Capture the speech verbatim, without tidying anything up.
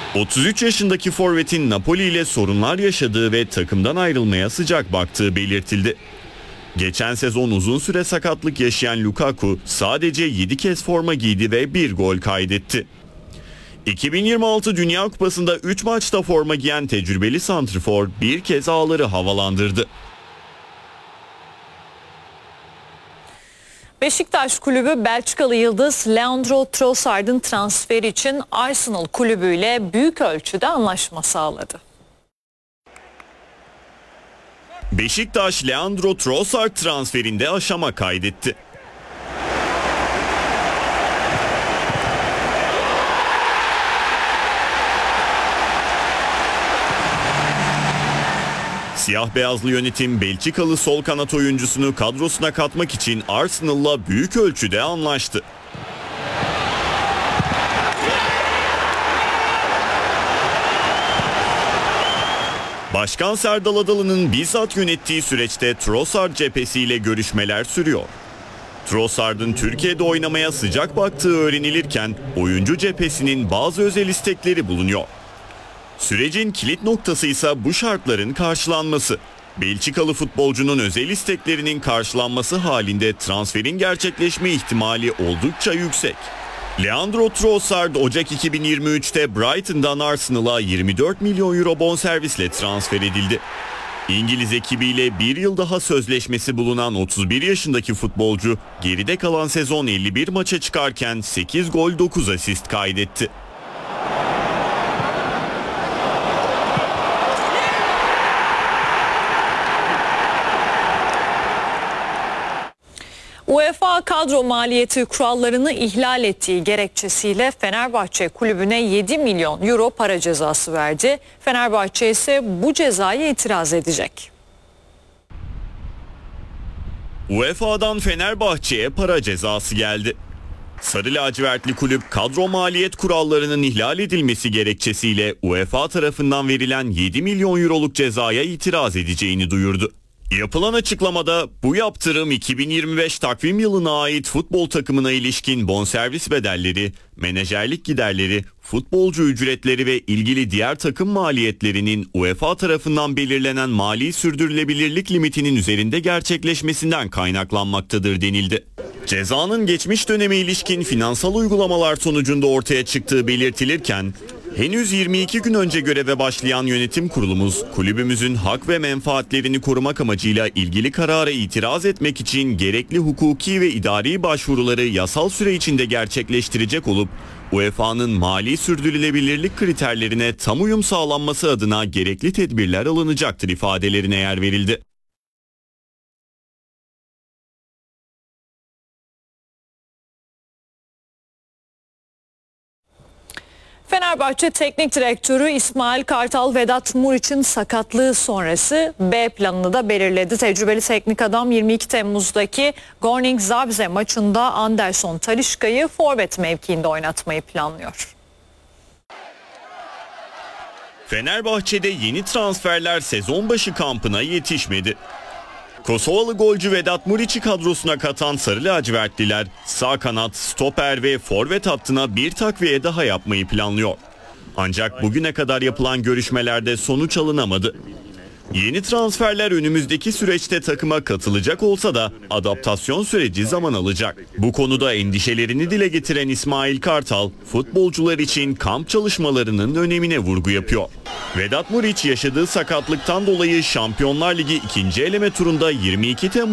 otuz üç yaşındaki forvetin Napoli ile sorunlar yaşadığı ve takımdan ayrılmaya sıcak baktığı belirtildi. Geçen sezon uzun süre sakatlık yaşayan Lukaku sadece yedi kez forma giydi ve bir gol kaydetti. iki bin yirmi altı Dünya Kupası'nda üç maçta forma giyen tecrübeli santrfor bir kez ağları havalandırdı. Beşiktaş Kulübü Belçikalı yıldız Leandro Trossard'ın transferi için Arsenal kulübüyle büyük ölçüde anlaşma sağladı. Beşiktaş Leandro Trossard transferinde aşama kaydetti. Siyah beyazlı yönetim Belçikalı sol kanat oyuncusunu kadrosuna katmak için Arsenal'la büyük ölçüde anlaştı. Başkan Serdal Adalı'nın bizzat yönettiği süreçte Trossard cephesiyle görüşmeler sürüyor. Trossard'ın Türkiye'de oynamaya sıcak baktığı öğrenilirken oyuncu cephesinin bazı özel istekleri bulunuyor. Sürecin kilit noktası ise bu şartların karşılanması. Belçikalı futbolcunun özel isteklerinin karşılanması halinde transferin gerçekleşme ihtimali oldukça yüksek. Leandro Trossard Ocak iki bin yirmi üç'te Brighton'dan Arsenal'a yirmi dört milyon euro bonservisle transfer edildi. İngiliz ekibiyle bir yıl daha sözleşmesi bulunan otuz bir yaşındaki futbolcu geride kalan sezon elli bir maça çıkarken sekiz gol dokuz asist kaydetti. UEFA kadro maliyeti kurallarını ihlal ettiği gerekçesiyle Fenerbahçe kulübüne yedi milyon euro para cezası verdi. Fenerbahçe ise bu cezaya itiraz edecek. U E F A'dan Fenerbahçe'ye para cezası geldi. Sarı lacivertli kulüp kadro maliyet kurallarının ihlal edilmesi gerekçesiyle U E F A tarafından verilen yedi milyon euroluk cezaya itiraz edeceğini duyurdu. Yapılan açıklamada bu yaptırım iki bin yirmi beş takvim yılına ait futbol takımına ilişkin bonservis bedelleri, menajerlik giderleri, futbolcu ücretleri ve ilgili diğer takım maliyetlerinin U E F A tarafından belirlenen mali sürdürülebilirlik limitinin üzerinde gerçekleşmesinden kaynaklanmaktadır denildi. Cezanın geçmiş döneme ilişkin finansal uygulamalar sonucunda ortaya çıktığı belirtilirken, henüz yirmi iki gün önce göreve başlayan yönetim kurulumuz, kulübümüzün hak ve menfaatlerini korumak amacıyla ilgili karara itiraz etmek için gerekli hukuki ve idari başvuruları yasal süre içinde gerçekleştirecek olup, U E F A'nın mali sürdürülebilirlik kriterlerine tam uyum sağlanması adına gerekli tedbirler alınacaktır ifadelerine yer verildi. Fenerbahçe Teknik Direktörü İsmail Kartal Vedat Muriç'in sakatlığı sonrası B planını da belirledi. Tecrübeli teknik adam yirmi iki Temmuz'daki Groningen Zabrze maçında Anderson Talisca'yı forvet mevkiinde oynatmayı planlıyor. Fenerbahçe'de yeni transferler sezon başı kampına yetişmedi. Kosovalı golcü Vedat Muriç'i kadrosuna katan Sarı lacivertliler sağ kanat, stoper ve forvet hattına bir takviye daha yapmayı planlıyor. Ancak bugüne kadar yapılan görüşmelerde sonuç alınamadı. Yeni transferler önümüzdeki süreçte takıma katılacak olsa da adaptasyon süreci zaman alacak. Bu konuda endişelerini dile getiren İsmail Kartal, futbolcular için kamp çalışmalarının önemine vurgu yapıyor. Vedat Muriç yaşadığı sakatlıktan dolayı Şampiyonlar Ligi ikinci eleme turunda yirmi iki Temmuz